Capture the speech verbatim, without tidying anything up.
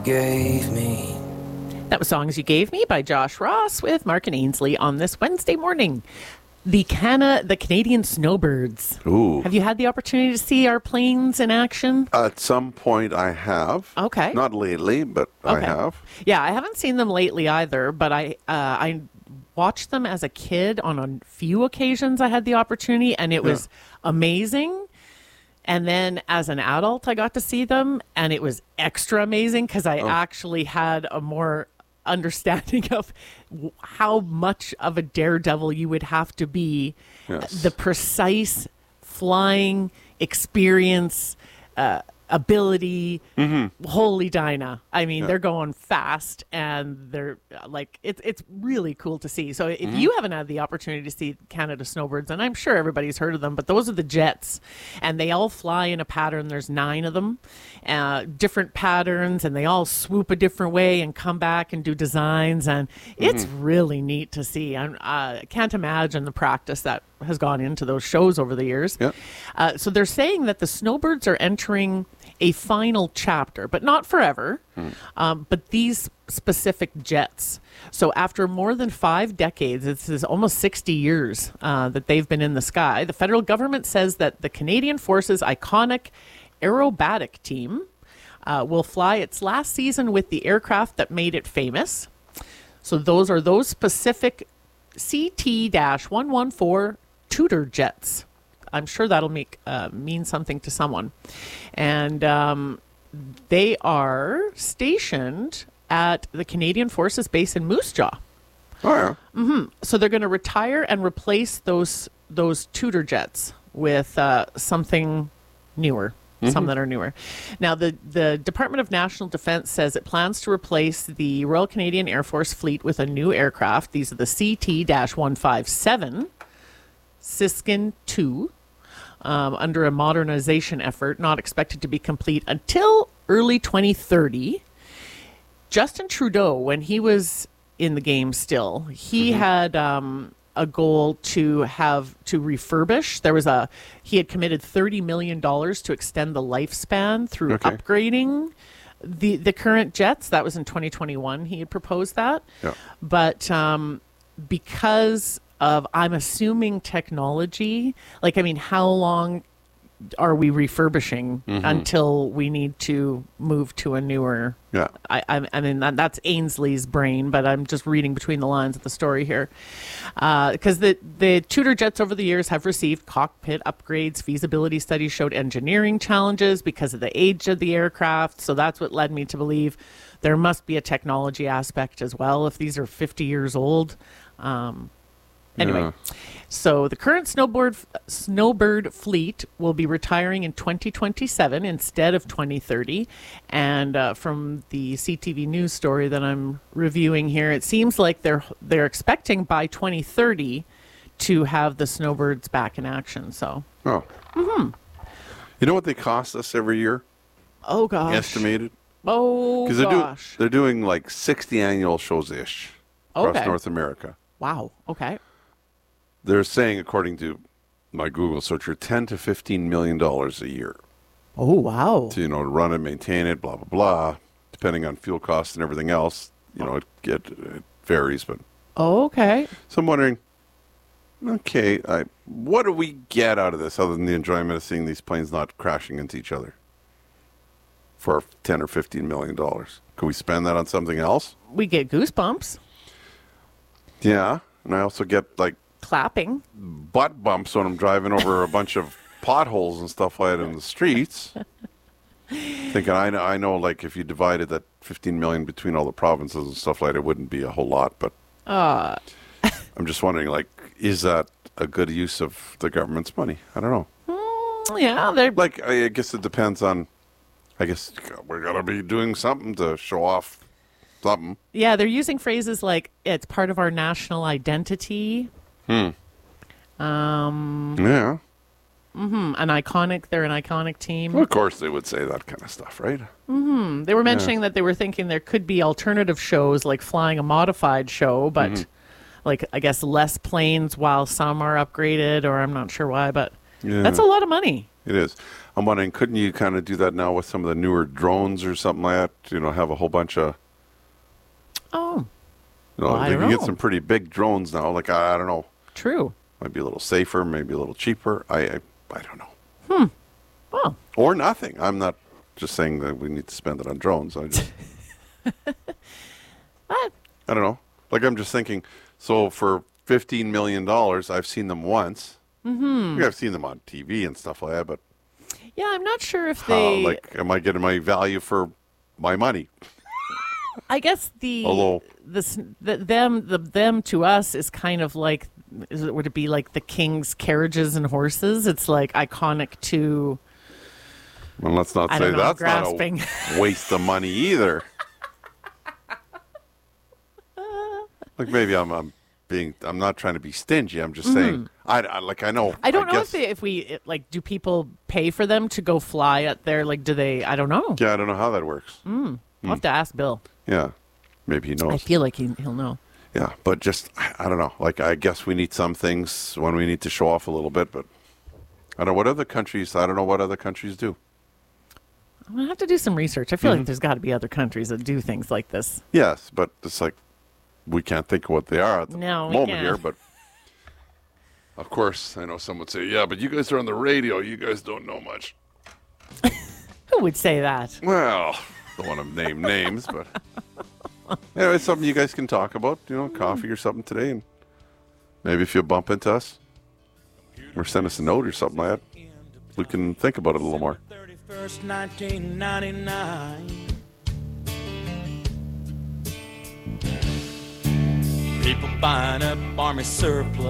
Gave me. That was Songs You Gave Me by Josh Ross with Mark and Ainsley on this Wednesday morning. The Cana, the Canadian Snowbirds. Ooh. Have you had the opportunity to see our planes in action? At some point I have. Okay. Not lately, but Okay. I have. Yeah, I haven't seen them lately either, but I uh, I watched them as a kid on a few occasions. I had the opportunity, and it was amazing. And then as an adult, I got to see them, and it was extra amazing because I Oh. actually had a more understanding of w- how much of a daredevil you would have to be. Yes. The precise flying experience, uh, ability. Holy Dinah. I mean, Yeah. they're going fast, and they're uh, like, it's it's really cool to see. So if you haven't had the opportunity to see Canada Snowbirds, and I'm sure everybody's heard of them, but those are the jets, and they all fly in a pattern. There's nine of them, uh, different patterns, and they all swoop a different way and come back and do designs, and it's really neat to see. I'm- I uh, can't imagine the practice that has gone into those shows over the years. Yeah. Uh, so they're saying that the Snowbirds are entering a final chapter, but not forever. Um, but these specific jets. So after more than five decades, this is almost sixty years uh, that they've been in the sky, the federal government says that the Canadian Forces' iconic aerobatic team uh, will fly its last season with the aircraft that made it famous. So those are those specific C T one fourteen Tudor jets. I'm sure that'll make uh, mean something to someone. And um, they are stationed at the Canadian Forces Base in Moose Jaw. Oh, yeah. So they're going to retire and replace those those Tudor jets with uh, something newer, some that are newer. Now, the, the Department of National Defense says it plans to replace the Royal Canadian Air Force fleet with a new aircraft. These are the C T one fifty-seven Siskin two. Um, under a modernization effort not expected to be complete until early twenty thirty. Justin Trudeau, when he was in the game still, he had um, a goal to have to refurbish. There was a he had committed thirty million dollars to extend the lifespan through Okay. upgrading the the current jets. That was in twenty twenty-one. He had proposed that, Yeah. but um, because of, I'm assuming, technology, like, I mean, how long are we refurbishing until we need to move to a newer? Yeah. I, I, I mean, that, that's Ainsley's brain, but I'm just reading between the lines of the story here. Because the, the Tudor jets over the years have received cockpit upgrades. Feasibility studies showed engineering challenges because of the age of the aircraft. So that's what led me to believe there must be a technology aspect as well if these are fifty years old. Um, Anyway, Yeah. so the current snowboard snowbird fleet will be retiring in twenty twenty-seven instead of twenty thirty. And uh, from the C T V news story that I'm reviewing here, it seems like they're they're expecting by twenty thirty to have the snowbirds back in action. So, Oh. Mm-hmm. You know what they cost us every year? oh gosh, Estimated? oh Because they're, do- gosh, they're doing like sixty annual shows-ish across Okay. North America. wow, okay, They're saying, according to my Google searcher, ten to fifteen million dollars a year oh wow, to, you know, to run it, maintain it, blah, blah, blah, depending on fuel costs and everything else. You know, it, it, it varies, but oh, okay. so I'm wondering, okay, I, what do we get out of this other than the enjoyment of seeing these planes not crashing into each other for ten or fifteen million dollars? Could we spend that on something else? We get goosebumps, Yeah, and I also get like clapping. butt bumps when I'm driving over a bunch of potholes and stuff like that in the streets. Thinking, I know, I know, like if you divided that fifteen million between all the provinces and stuff like that, it wouldn't be a whole lot. But Uh, I'm just wondering, like, is that a good use of the government's money? I don't know. yeah, they're Like, I I guess it depends on. I guess we're gonna be doing something to show off something. Yeah, they're using phrases like it's part of our national identity. Yeah. Hmm, an iconic, they're an iconic team. Well, of course, they would say that kind of stuff, right? They were mentioning that they were thinking there could be alternative shows like flying a modified show, but like I guess less planes while some are upgraded, or I'm not sure why, but Yeah. That's a lot of money. It is. I'm wondering, couldn't you kind of do that now with some of the newer drones or something like that? You know, have a whole bunch of. Oh. You know, Well, I they don't can get know. some pretty big drones now. Like I, I don't know, True. might be a little safer, maybe a little cheaper. I, I, I don't know. Well, Or nothing. I'm not just saying that we need to spend it on drones. I just, I, I don't know. Like I'm just thinking. So for fifteen million dollars, I've seen them once. Mm-hmm. I've seen them on T V and stuff like that. But yeah, I'm not sure if how, they. like, am I getting my value for my money? I guess the Although- this the, them the them to us is kind of like is it would it be like the king's carriages and horses? It's like iconic to. Well, let's not I say don't know, that's grasping. not a waste of money either. Like maybe I'm, I'm being, I'm not trying to be stingy. I'm just saying, I, I like I know. I don't know guess, if they, if we it, like do people pay for them to go fly at their like do they I don't know. Yeah, I don't know how that works. I'll have to ask Bill. Yeah, maybe he I knows. feel like he, he'll know. Yeah, but just I, I don't know. Like I guess we need some things when we need to show off a little bit, but I don't know what other countries. I don't know what other countries do. I'm gonna have to do some research. I feel Mm-hmm. like there's got to be other countries that do things like this. Yes, but it's like we can't think of what they are at the No, we moment can't. here. But of course, I know some would say, "Yeah, but you guys are on the radio. You guys don't know much." Who would say that? Well, don't want to name names, but anyway, it's something you guys can talk about. You know, coffee or something today, and maybe if you bump into us or send us a note or something like that, we can think about it a little more. thirty-first, nineteen ninety-nine. People buying up army surplus.